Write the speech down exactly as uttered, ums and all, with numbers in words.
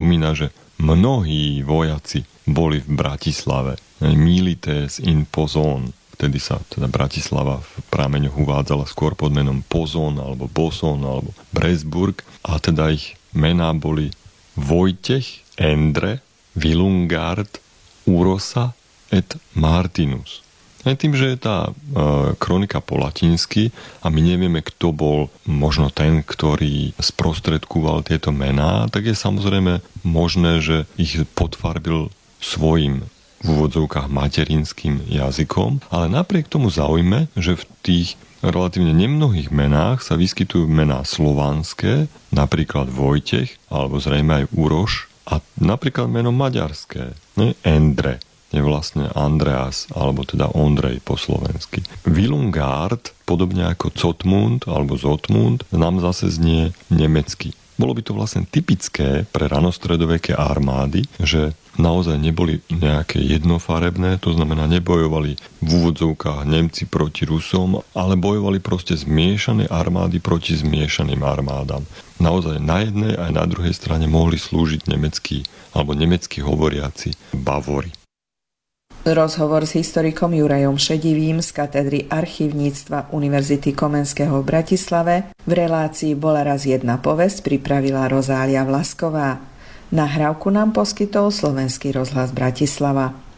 spomína, že mnohí vojaci boli v Bratislave. Milites in Pozón. Vtedy sa teda Bratislava v prameňoch uvádzala skôr pod menom Pozón, alebo Boson, alebo Presburg. A teda ich mená boli Vojtech, Endre, Vilungard, Urosa et Martinus. Aj tým, že je tá e, kronika po latinsky a my nevieme, kto bol možno ten, ktorý sprostredkoval tieto mená, tak je samozrejme možné, že ich podfarbil svojim v úvodzovkách materinským jazykom, ale napriek tomu zaujme, že v tých relatívne nemnohých menách sa vyskytujú mená slovanské, napríklad Vojtech, alebo zrejme aj Uroš, a napríklad meno maďarské, ne? Endre, je vlastne Andreas, alebo teda Ondrej po slovensky. Vilungard, podobne ako Zotmund alebo Zotmund, nám zase znie nemecky. Bolo by to vlastne typické pre ranostredoveké armády, že naozaj neboli nejaké jednofarebné, to znamená nebojovali v úvodzovkách Nemci proti Rusom, ale bojovali proste zmiešané armády proti zmiešaným armádam. Naozaj na jednej aj na druhej strane mohli slúžiť nemeckí alebo nemecky hovoriaci Bavori. Rozhovor s historikom Jurajom Šedivým z katedry archívnictva Univerzity Komenského v Bratislave v relácii Bola raz jedna povesť pripravila Rozália Vlasková. Nahrávku nám poskytol Slovenský rozhlas Bratislava.